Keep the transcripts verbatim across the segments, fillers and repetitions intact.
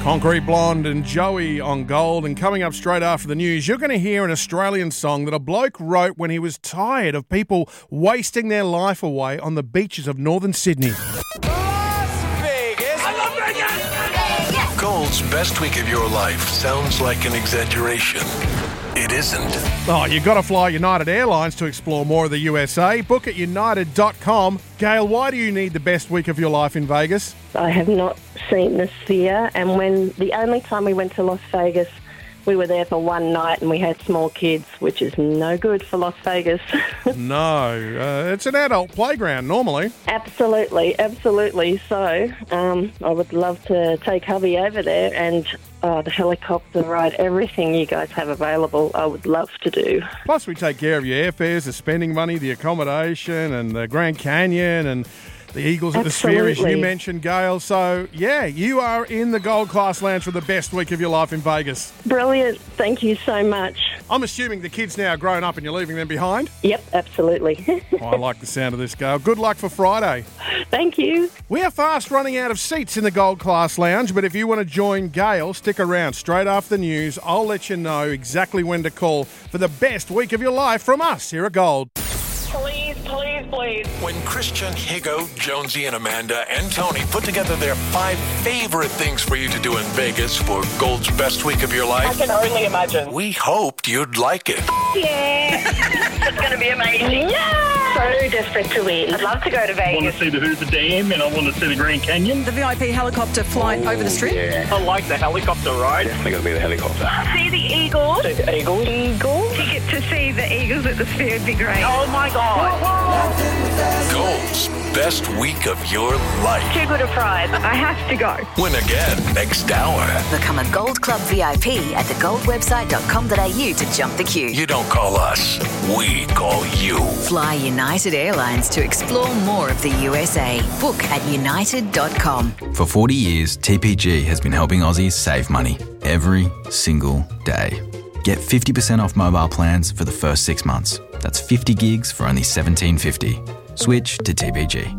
Concrete Blonde and Joey on Gold. And coming up straight after the news, you're going to hear an Australian song that a bloke wrote when he was tired of people wasting their life away on the beaches of northern Sydney. Las Vegas. I love Vegas. Gold's best week of your life sounds like an exaggeration. It isn't. Oh, you've got to fly United Airlines to explore more of the U S A. Book at united dot com. Gail, why do you need the best week of your life in Vegas? I have not seen the Sphere, and when the only time we went to Las Vegas, we were there for one night and we had small kids, which is no good for Las Vegas. No, uh, it's an adult playground normally. Absolutely, absolutely. So um, I would love to take hubby over there and uh, the helicopter ride, everything you guys have available, I would love to do. Plus we take care of your airfares, the spending money, the accommodation and the Grand Canyon and the Eagles at the Sphere, as you mentioned, Gail. So, yeah, you are in the Gold Class Lounge for the best week of your life in Vegas. Brilliant. Thank you so much. I'm assuming the kids now are grown up and you're leaving them behind? Yep, absolutely. Oh, I like the sound of this, Gail. Good luck for Friday. Thank you. We are fast running out of seats in the Gold Class Lounge, but if you want to join Gail, stick around. Straight after the news, I'll let you know exactly when to call for the best week of your life from us here at Gold. Please, please, please. When Christian, Higo, Jonesy, and Amanda and Tony put together their five favorite things for you to do in Vegas for Gold's best week of your I life, can only imagine. we hoped you'd like it. Yeah. It's going to be amazing. Yeah. So desperate to win. I'd love to go to I want Vegas. to see the Hoover Dam and I want to see the Grand Canyon. The V I P helicopter flight over the strip. Yeah. I like the helicopter ride. Definitely going to be the helicopter. See the Eagles. See the Eagles. Eagles. Ticket to see the Eagles at the Sphere would be great. Oh my God. Gold's best week of your life. Too good a prize. I have to go. Win again next hour. Become a Gold Club V I P at the gold website dot com dot a u to jump the queue. You don't call us, we call you. Fly United Airlines to explore more of the U S A. Book at united dot com. For forty years, T P G has been helping Aussies save money every single day. Get fifty percent off mobile plans for the first six months. That's fifty gigs for only seventeen fifty. Switch to T P G.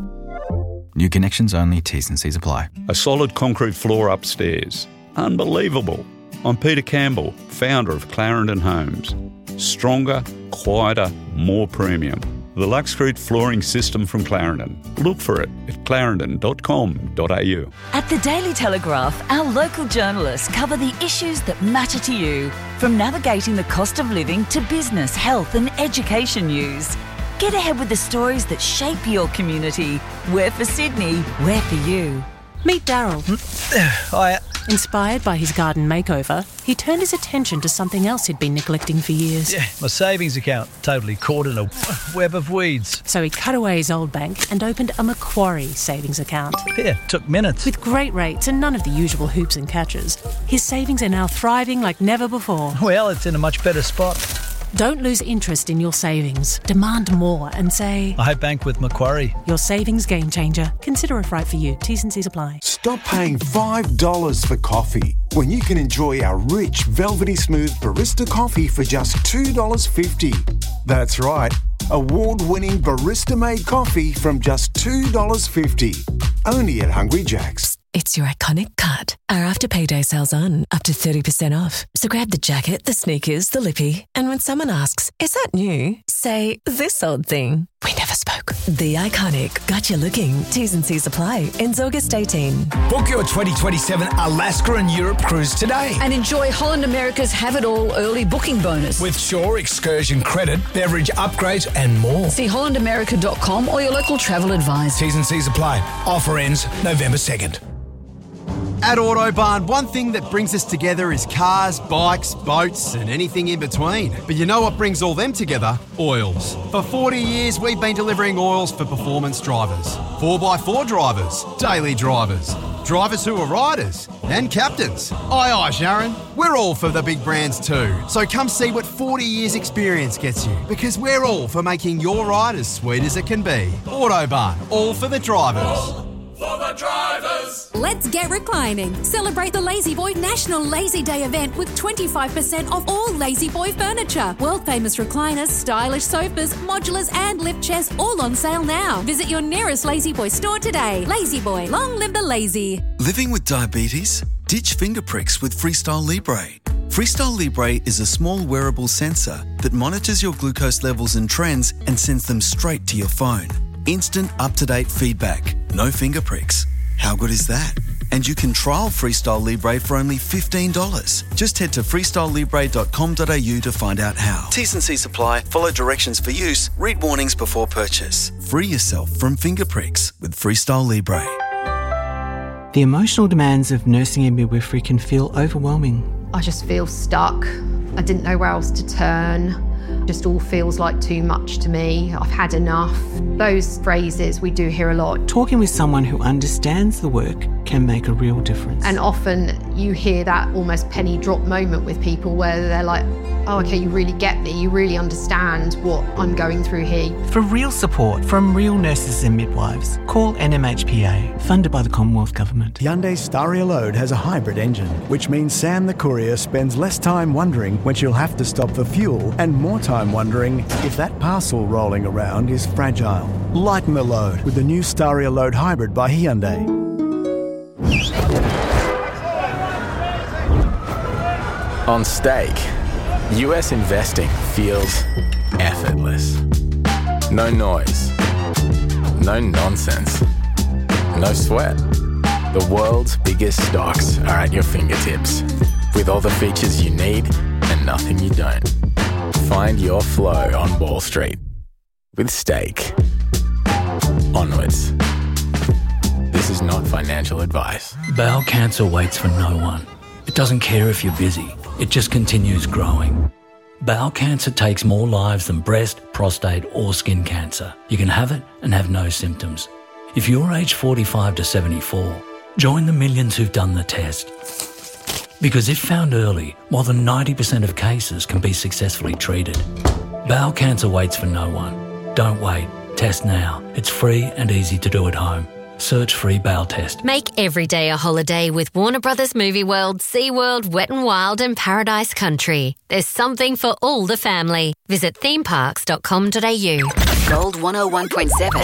New connections only, T's and C's apply. A solid concrete floor upstairs. Unbelievable. I'm Peter Campbell, founder of Clarendon Homes. Stronger, quieter, more premium. The Luxcrete flooring system from Clarendon. Look for it at clarendon dot com dot a u. At the Daily Telegraph, our local journalists cover the issues that matter to you, from navigating the cost of living to business, health and education news. Get ahead with the stories that shape your community. We're for Sydney, we're for you. Meet Daryl. Hiya. Inspired by his garden makeover, he turned his attention to something else he'd been neglecting for years. Yeah, my savings account, totally caught in a web of weeds. So he cut away his old bank and opened a Macquarie savings account. Yeah, took minutes. With great rates and none of the usual hoops and catches, his savings are now thriving like never before. Well, it's in a much better spot. Don't lose interest in your savings. Demand more and say, I bank with Macquarie. Your savings game changer. Consider if right for you. T's and C's apply. Stop paying five dollars for coffee when you can enjoy our rich, velvety smooth barista coffee for just two dollars fifty. That's right. Award-winning barista-made coffee from just two dollars fifty. Only at Hungry Jack's. It's your iconic cut. Our After Payday sale's on, up to thirty percent off. So grab the jacket, the sneakers, the lippy, and when someone asks, is that new? Say, this old thing. We never spoke. The Iconic. Got you looking. T's and C's apply. Ends August eighteenth. Book your twenty twenty-seven Alaska and Europe cruise today. And enjoy Holland America's Have It All early booking bonus. With Shore excursion credit, beverage upgrades and more. See holland america dot com or your local travel advisor. T's and C's apply. Offer ends November second. At Autobarn, one thing that brings us together is cars, bikes, boats, and anything in between. But you know what brings all them together? Oils. For forty years, we've been delivering oils for performance drivers, four by four drivers, daily drivers, drivers who are riders, and captains. Aye, aye, Sharon. We're all for the big brands too. So come see what forty years experience gets you, because we're all for making your ride as sweet as it can be. Autobarn, all for the drivers. For the drivers. Let's get reclining. Celebrate the Lazy Boy National Lazy Day event with twenty-five percent off all Lazy Boy furniture. World famous recliners, stylish sofas, modulars and lift chairs all on sale now. Visit your nearest Lazy Boy store today. Lazy Boy, long live the lazy. Living with diabetes? Ditch finger pricks with Freestyle Libre. Freestyle Libre is a small wearable sensor that monitors your glucose levels and trends and sends them straight to your phone. Instant up-to-date feedback. No finger pricks. How good is that? And you can trial Freestyle Libre for only fifteen dollars. Just head to freestyle libre dot com dot a u to find out how. T's and C's apply. Follow directions for use. Read warnings before purchase. Free yourself from finger pricks with Freestyle Libre. The emotional demands of nursing and midwifery can feel overwhelming. I just feel stuck. I didn't know where else to turn. Just all feels like too much to me. I've had enough. Those phrases we do hear a lot. Talking with someone who understands the work can make a real difference. And often you hear that almost penny drop moment with people where they're like, oh, okay, you really get me. You really understand what I'm going through here. For real support from real nurses and midwives, call N M H P A, funded by the Commonwealth Government. Hyundai Staria Load has a hybrid engine, which means Sam the courier spends less time wondering when she'll have to stop for fuel and more time wondering if that parcel rolling around is fragile. Lighten the load with the new Staria Load Hybrid by Hyundai. On stake, U S investing feels effortless. No noise, no nonsense, no sweat. The world's biggest stocks are at your fingertips, with all the features you need and nothing you don't. Find your flow on Wall Street with Stake. Onwards. This is not financial advice. Bowel cancer waits for no one. It doesn't care if you're busy. It just continues growing. Bowel cancer takes more lives than breast, prostate or skin cancer. You can have it and have no symptoms. If you're aged forty-five to seventy-four, join the millions who've done the test. Because if found early, more than ninety percent of cases can be successfully treated. Bowel cancer waits for no one. Don't wait. Test now. It's free and easy to do at home. Search free bowel test. Make every day a holiday with Warner Brothers Movie World, SeaWorld, Wet n Wild and Paradise Country. There's something for all the family. Visit theme parks dot com dot a u. Gold one oh one point seven.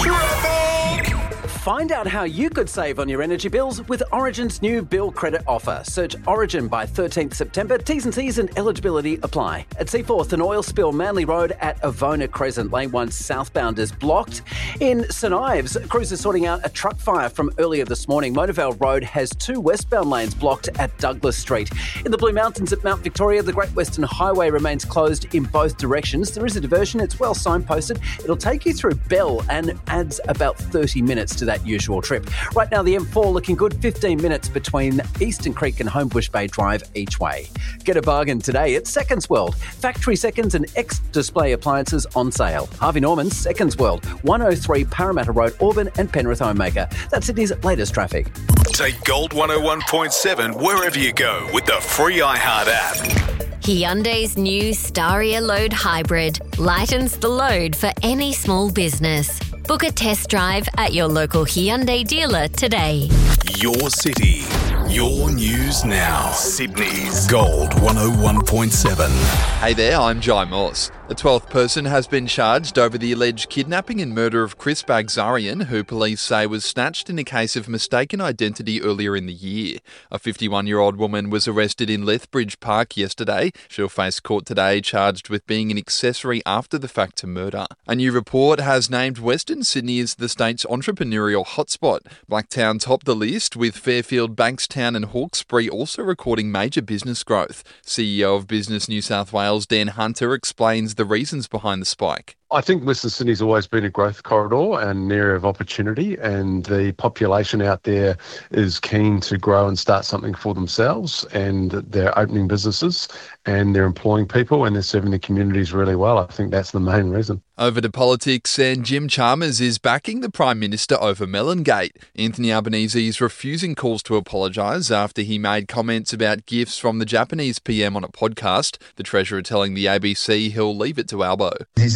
Find out how you could save on your energy bills with Origin's new bill credit offer. Search Origin by thirteenth September. T's and C's and eligibility apply. At Seaforth, an oil spill Manly Road at Avona Crescent. Lane one southbound is blocked. In St Ives, crews are sorting out a truck fire from earlier this morning. Monavale Road has two westbound lanes blocked at Douglas Street. In the Blue Mountains at Mount Victoria, the Great Western Highway remains closed in both directions. There is a diversion. It's well signposted. It'll take you through Bell and adds about thirty minutes to that usual trip. Right now, the M four looking good, fifteen minutes between Eastern Creek and Homebush Bay Drive each way. Get a bargain today at Seconds World. Factory Seconds and X-Display appliances on sale. Harvey Norman's Seconds World, one oh three Parramatta Road, Auburn and Penrith Homemaker. That's Sydney's latest traffic. Take Gold one oh one point seven wherever you go with the free iHeart app. Hyundai's new Staria Load Hybrid lightens the load for any small business. Book a test drive at your local Hyundai dealer today. Your city, your news now. Sydney's Gold one oh one point seven. Hey there, I'm Jai Moss. A twelfth person has been charged over the alleged kidnapping and murder of Chris Bagzarian, who police say was snatched in a case of mistaken identity earlier in the year. A fifty-one-year-old woman was arrested in Lethbridge Park yesterday. She'll face court today charged with being an accessory after the fact to murder. A new report has named Western Sydney as the state's entrepreneurial hotspot. Blacktown topped the list, with Fairfield, Bankstown and Hawkesbury also recording major business growth. C E O of Business New South Wales, Dan Hunter, explains the reasons behind the spike. I think Western Sydney's always been a growth corridor and an area of opportunity, and the population out there is keen to grow and start something for themselves, and they're opening businesses and they're employing people and they're serving the communities really well. I think that's the main reason. Over to politics, and Jim Chalmers is backing the Prime Minister over Melongate. Anthony Albanese is refusing calls to apologise after he made comments about gifts from the Japanese P M on a podcast. The Treasurer telling the A B C he'll leave it to Albo. His answer to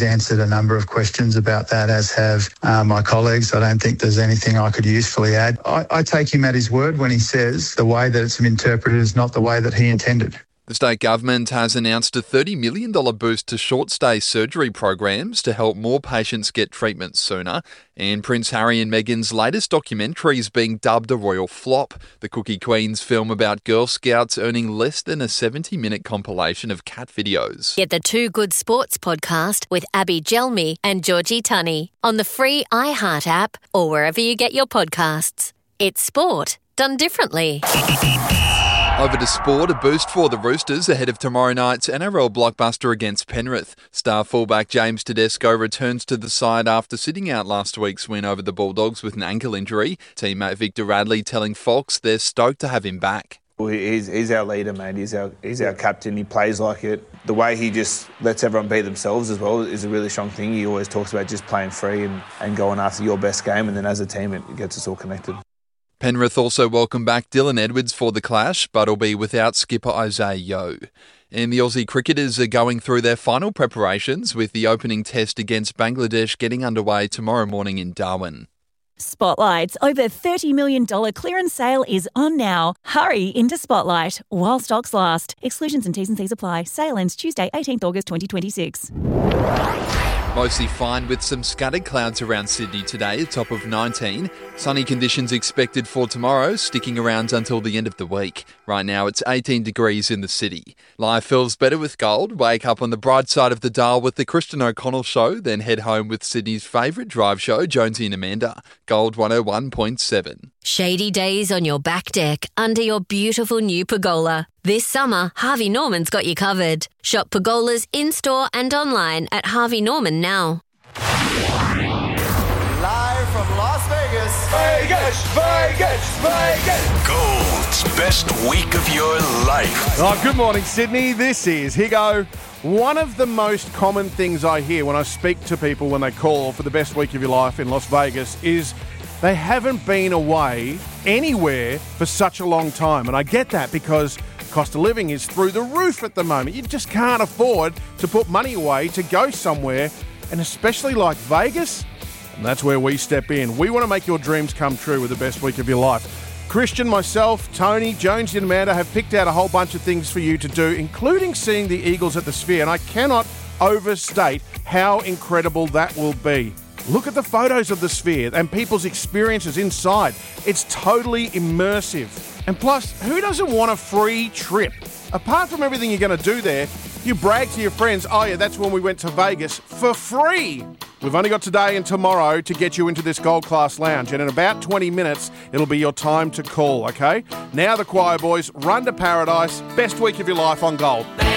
number of questions about that, as have uh, my colleagues. I don't think there's anything I could usefully add. I, I take him at his word when he says the way that it's interpreted is not the way that he intended. The state government has announced a thirty million dollars boost to short-stay surgery programs to help more patients get treatment sooner. And Prince Harry and Meghan's latest documentary is being dubbed a royal flop. The Cookie Queen's film about Girl Scouts earning less than a seventy-minute compilation of cat videos. Get the Two Good Sports podcast with Abby Gelmi and Georgie Tunney on the free iHeart app or wherever you get your podcasts. It's sport done differently. Over to sport, a boost for the Roosters ahead of tomorrow night's N R L blockbuster against Penrith. Star fullback James Tedesco returns to the side after sitting out last week's win over the Bulldogs with an ankle injury. Teammate Victor Radley telling Fox they're stoked to have him back. Well, he's, he's our leader, mate. He's our, he's our captain. He plays like it. The way he just lets everyone be themselves as well is a really strong thing. He always talks about just playing free and, and going after your best game, and then as a team it gets us all connected. Penrith also welcome back Dylan Edwards for the clash, but will be without skipper Isaiah Yeo. And the Aussie cricketers are going through their final preparations with the opening test against Bangladesh getting underway tomorrow morning in Darwin. Spotlight's over thirty million dollars clearance sale is on now. Hurry into Spotlight while stocks last. Exclusions and T's and C's apply. Sale ends Tuesday, eighteenth August twenty twenty-six. Mostly fine with some scattered clouds around Sydney today, a top of nineteen. Sunny conditions expected for tomorrow, sticking around until the end of the week. Right now it's eighteen degrees in the city. Life feels better with gold. Wake up on the bright side of the dial with the Christian O'Connell Show, then head home with Sydney's favourite drive show, Jonesy and Amanda. Gold one oh one point seven. Shady days on your back deck under your beautiful new pergola. This summer, Harvey Norman's got you covered. Shop pergolas in-store and online at Harvey Norman now. Live from Las Vegas. Vegas, Vegas, Vegas. Gold's best week of your life. Oh, good morning, Sydney. This is Higo. One of the most common things I hear when I speak to people when they call for the best week of your life in Las Vegas is they haven't been away anywhere for such a long time. And I get that because cost of living is through the roof at the moment. You just can't afford to put money away to go somewhere, and especially like Vegas. And that's where we step in. We want to make your dreams come true with the best week of your life. Christian, myself, Tony, Jonesy and Amanda have picked out a whole bunch of things for you to do, including seeing the Eagles at the Sphere. And I cannot overstate how incredible that will be. Look at the photos of the Sphere and people's experiences inside. It's totally immersive. And plus, who doesn't want a free trip? Apart from everything you're going to do there, you brag to your friends, oh yeah, that's when we went to Vegas for free. We've only got today and tomorrow to get you into this Gold Class Lounge, and in about twenty minutes, it'll be your time to call, okay? Now the choir boys, run to paradise. Best week of your life on Gold.